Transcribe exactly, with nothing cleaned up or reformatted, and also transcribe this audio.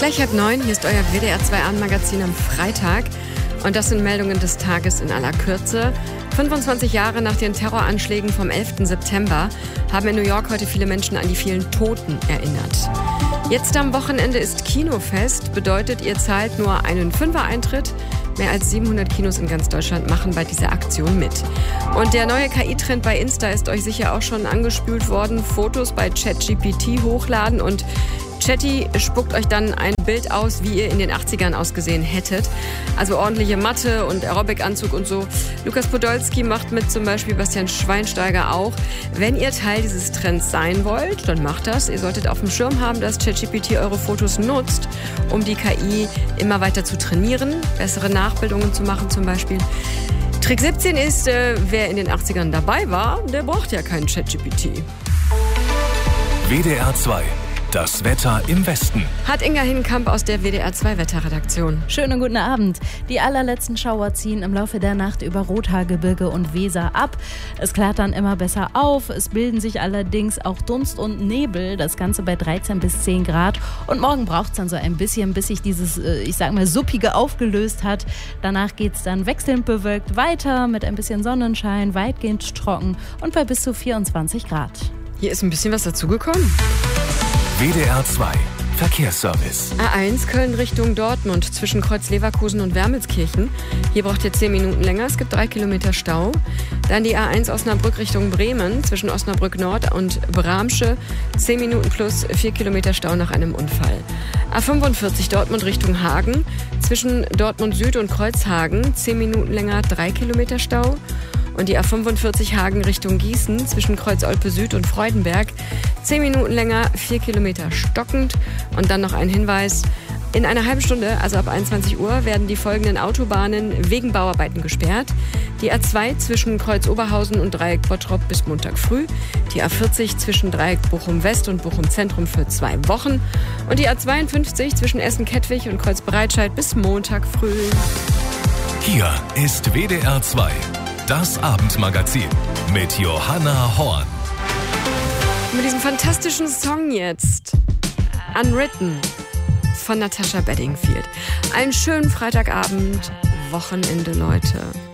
Gleich halb neun, hier ist euer W D R zwei Abendmagazin am Freitag. Und das sind Meldungen des Tages in aller Kürze. fünfundzwanzig Jahre nach den Terroranschlägen vom elften September haben in New York heute viele Menschen an die vielen Toten erinnert. Jetzt am Wochenende ist Kinofest, bedeutet, ihr zahlt nur einen Fünfer-Eintritt. Mehr als siebenhundert Kinos in ganz Deutschland machen bei dieser Aktion mit. Und der neue K I-Trend bei Insta ist euch sicher auch schon angespült worden. Fotos bei ChatGPT hochladen und Chatty spuckt euch dann ein Bild aus, wie ihr in den achtzigern ausgesehen hättet. Also ordentliche Matte und Aerobic-Anzug und so. Lukas Podolski macht mit, zum Beispiel Bastian Schweinsteiger auch. Wenn ihr Teil dieses Trends sein wollt, dann macht das. Ihr solltet auf dem Schirm haben, dass ChatGPT eure Fotos nutzt, um die K I immer weiter zu trainieren, bessere Nachbildungen zu machen zum Beispiel. Trick siebzehn ist, äh, wer in den achtzigern dabei war, der braucht ja keinen ChatGPT. W D R zwei. Das Wetter im Westen. Hat Inga Hinkamp aus der W D R zwei Wetterredaktion. Schönen guten Abend. Die allerletzten Schauer ziehen im Laufe der Nacht über Rothaargebirge und Weser ab. Es klart dann immer besser auf. Es bilden sich allerdings auch Dunst und Nebel. Das Ganze bei dreizehn bis zehn Grad. Und morgen braucht es dann so ein bisschen, bis sich dieses, ich sag mal, Suppige aufgelöst hat. Danach geht es dann wechselnd bewölkt weiter mit ein bisschen Sonnenschein, weitgehend trocken und bei bis zu vierundzwanzig Grad. Hier ist ein bisschen was dazugekommen. W D R zwei Verkehrsservice. A eins Köln Richtung Dortmund zwischen Kreuz Leverkusen und Wermelskirchen. Hier braucht ihr zehn Minuten länger. Es gibt drei Kilometer Stau. Dann die A eins Osnabrück Richtung Bremen zwischen Osnabrück Nord und Bramsche. zehn Minuten plus vier Kilometer Stau nach einem Unfall. A fünfundvierzig Dortmund Richtung Hagen zwischen Dortmund Süd und Kreuzhagen. zehn Minuten länger, drei Kilometer Stau. Und die A fünfundvierzig Hagen Richtung Gießen zwischen Kreuz Olpe Süd und Freudenberg. zehn Minuten länger, vier Kilometer stockend. Und dann noch ein Hinweis. In einer halben Stunde, also ab einundzwanzig Uhr, werden die folgenden Autobahnen wegen Bauarbeiten gesperrt. Die A zwei zwischen Kreuz Oberhausen und Dreieck Bottrop bis Montag früh. Die A vierzig zwischen Dreieck Bochum West und Bochum Zentrum für zwei Wochen. Und die A zweiundfünfzig zwischen Essen-Kettwig und Kreuz Breitscheid bis Montag früh. Hier ist W D R zwei. Das Abendmagazin mit Johanna Horn. Mit diesem fantastischen Song jetzt. Unwritten von Natasha Bedingfield. Einen schönen Freitagabend, Wochenende, Leute.